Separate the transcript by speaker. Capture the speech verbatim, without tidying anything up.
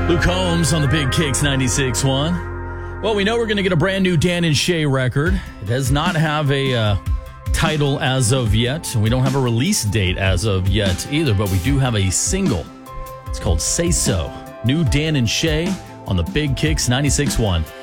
Speaker 1: Luke Combs on the Big Kicks ninety-six point one. Well, we know we're going to get a brand new Dan and Shay record. It does not have a uh, title as of yet. We don't have a release date as of yet either, but we do have a single. It's called Say So. New Dan and Shay on the Big Kicks ninety-six point one.